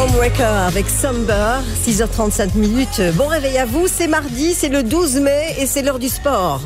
Stormwaker avec Summer, 6h35. Bon réveil à vous, c'est mardi, c'est le 12 mai et c'est l'heure du sport.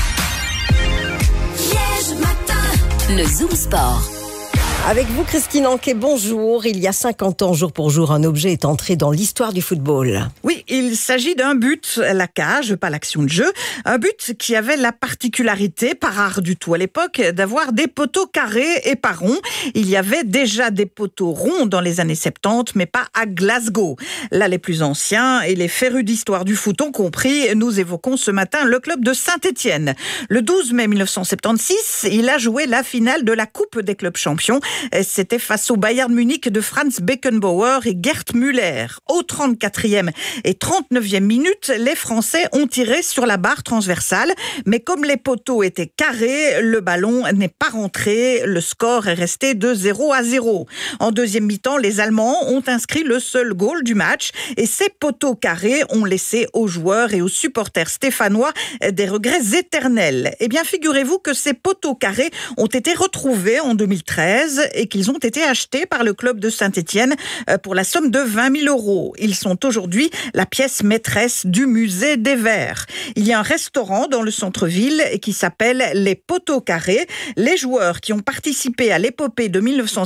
Le Zoom Sport. Avec vous, Christine Anquet, bonjour. Il y a 50 ans, jour pour jour, un objet est entré dans l'histoire du football. Oui, il s'agit d'un but, la cage, pas l'action de jeu. Un but qui avait la particularité, pas rare du tout à l'époque, d'avoir des poteaux carrés et pas ronds. Il y avait déjà des poteaux ronds dans les années 70, mais pas à Glasgow. Là, les plus anciens et les férus d'histoire du foot ont compris. Nous évoquons ce matin le club de Saint-Étienne. Le 12 mai 1976, il a joué la finale de la Coupe des clubs champions. C'était face au Bayern Munich de Franz Beckenbauer et Gerd Müller. Au 34e et 39e minute, les Français ont tiré sur la barre transversale. Mais comme les poteaux étaient carrés, le ballon n'est pas rentré. Le score est resté de 0-0. En deuxième mi-temps, les Allemands ont inscrit le seul goal du match. Et ces poteaux carrés ont laissé aux joueurs et aux supporters stéphanois des regrets éternels. Eh bien, figurez-vous que ces poteaux carrés ont été retrouvés en 2013 et qu'ils ont été achetés par le club de Saint-Étienne pour la somme de 20 000 €. Ils sont aujourd'hui la pièce maîtresse du musée des Verts. Il y a un restaurant dans le centre-ville qui s'appelle Les Poteaux Carrés. Les joueurs qui ont participé à l'épopée de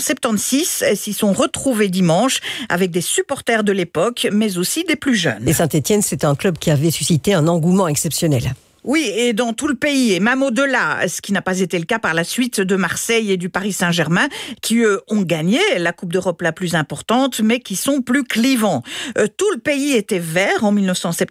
1976 s'y sont retrouvés dimanche avec des supporters de l'époque, mais aussi des plus jeunes. Et Saint-Étienne, c'est un club qui avait suscité un engouement exceptionnel. Oui, et dans tout le pays, et même au-delà, ce qui n'a pas été le cas par la suite de Marseille et du Paris Saint-Germain, qui eux ont gagné la Coupe d'Europe la plus importante, mais qui sont plus clivants. Tout le pays était vert en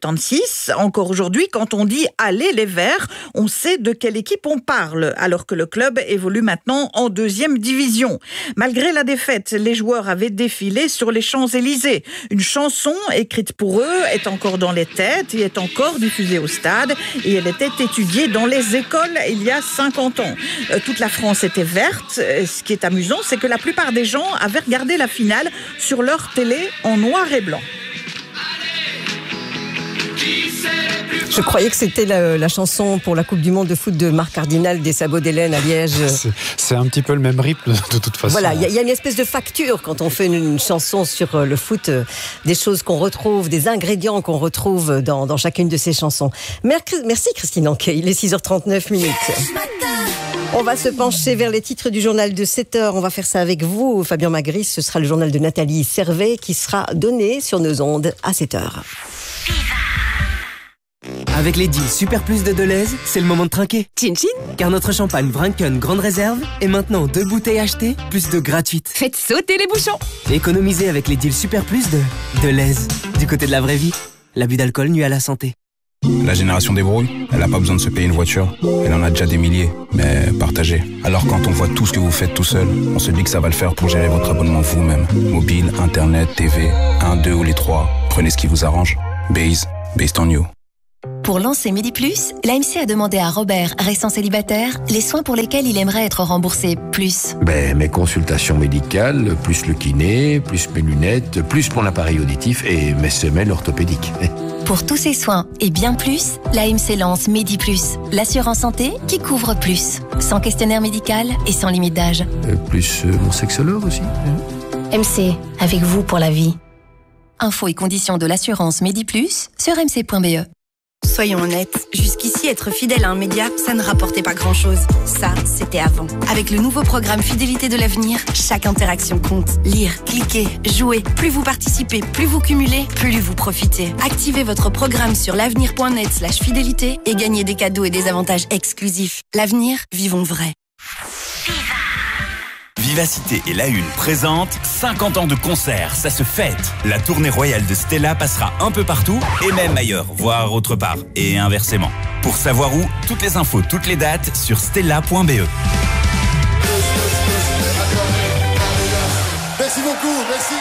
1976. Encore aujourd'hui, quand on dit « Allez les Verts », on sait de quelle équipe on parle, alors que le club évolue maintenant en deuxième division. Malgré la défaite, les joueurs avaient défilé sur les Champs-Élysées. Une chanson écrite pour eux est encore dans les têtes et est encore diffusée au stade, et elle était étudiée dans les écoles il y a 50 ans. Toute la France était verte. Ce qui est amusant, c'est que la plupart des gens avaient regardé la finale sur leur télé en noir et blanc. Je croyais que c'était la chanson pour la Coupe du Monde de foot de Marc Cardinal des Sabots d'Hélène à Liège. C'est un petit peu le même rythme de toute façon. Voilà, il y a une espèce de facture quand on fait une chanson sur le foot, des choses qu'on retrouve, des ingrédients qu'on retrouve dans chacune de ces chansons. Merci Christine Anquet, il est 6h39. On va se pencher vers les titres du journal de 7h. On va faire ça avec vous, Fabien Magris. Ce sera le journal de Nathalie Servet qui sera donné sur nos ondes à 7h. Avec les deals Super Plus de Deleuze, c'est le moment de trinquer. Chin chin. Car notre champagne Vrinken Grande Réserve est maintenant 2 bouteilles achetées, plus 2 gratuites. Faites sauter les bouchons. Économisez avec les deals Super Plus de Deleuze. Du côté de la vraie vie, l'abus d'alcool nuit à la santé. La génération des brouilles, elle n'a pas besoin de se payer une voiture. Elle en a déjà des milliers, mais partagée. Alors quand on voit tout ce que vous faites tout seul, on se dit que ça va le faire pour gérer votre abonnement vous-même. Mobile, internet, TV, 1, 2 ou les 3. Prenez ce qui vous arrange. Based on you. Pour lancer Midi Plus, l'AMC a demandé à Robert, récent célibataire, les soins pour lesquels il aimerait être remboursé plus. Mes consultations médicales, plus le kiné, plus mes lunettes, plus mon appareil auditif et mes semelles orthopédiques. Pour tous ces soins et bien plus, l'AMC lance Midi Plus, l'assurance santé qui couvre plus. Sans questionnaire médical et sans limite d'âge. Plus mon sexologue aussi. MC, avec vous pour la vie. Infos et conditions de l'assurance Midi Plus sur mc.be. Soyons honnêtes, jusqu'ici être fidèle à un média, ça ne rapportait pas grand-chose. Ça, c'était avant. Avec le nouveau programme Fidélité de l'avenir, chaque interaction compte. Lire, cliquer, jouer. Plus vous participez, plus vous cumulez, plus vous profitez. Activez votre programme sur l'avenir.net/fidélité et gagnez des cadeaux et des avantages exclusifs. L'avenir, vivons vrai. Vivacité et La Une présente 50 ans de concert, ça se fête. La tournée royale de Stella passera un peu partout et même ailleurs, voire autre part, et inversement. Pour savoir où, toutes les infos, toutes les dates sur stella.be. Merci beaucoup, merci.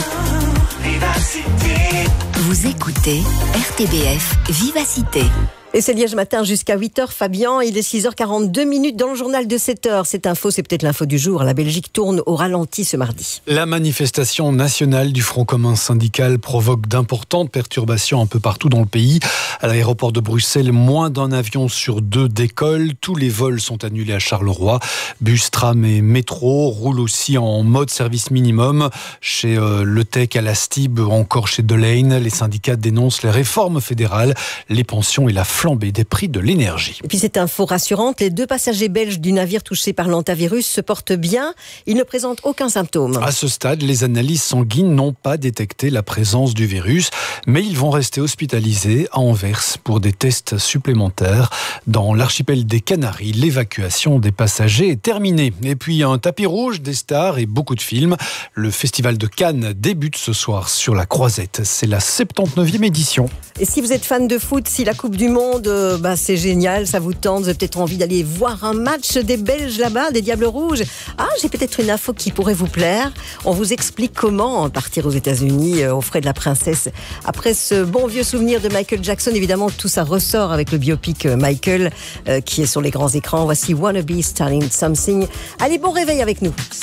Vous écoutez RTBF Vivacité. Et c'est Liège matin jusqu'à 8h, Fabien. Il est 6h42 dans le journal de 7h. Cette info, c'est peut-être l'info du jour. La Belgique tourne au ralenti ce mardi. La manifestation nationale du Front commun syndical provoque d'importantes perturbations un peu partout dans le pays. À l'aéroport de Bruxelles, moins d'un avion sur 2 décolle. Tous les vols sont annulés à Charleroi. Bus, tram et métro roulent aussi en mode service minimum. Chez Le Tech, à la Stib, encore chez Delaine, les syndicats dénoncent les réformes fédérales, les pensions et la flambée des prix de l'énergie. Et puis cette info rassurante, les 2 passagers belges du navire touché par l'hantavirus se portent bien. Ils ne présentent aucun symptôme. À ce stade, les analyses sanguines n'ont pas détecté la présence du virus, mais ils vont rester hospitalisés à Anvers pour des tests supplémentaires. Dans l'archipel des Canaries, l'évacuation des passagers est terminée. Et puis un tapis rouge, des stars et beaucoup de films. Le festival de Cannes débute ce soir sur la Croisette. C'est la 79e édition. Et si vous êtes fan de foot, si la Coupe du Monde, c'est génial, ça vous tente, vous avez peut-être envie d'aller voir un match des Belges là-bas, des Diables Rouges. Ah, j'ai peut-être une info qui pourrait vous plaire. On vous explique comment partir aux États-Unis aux frais de la princesse. Après ce bon vieux souvenir de Michael Jackson, évidemment, tout ça ressort avec le biopic Michael qui est sur les grands écrans. Voici Wanna Be Starting Something. Allez, bon réveil avec nous.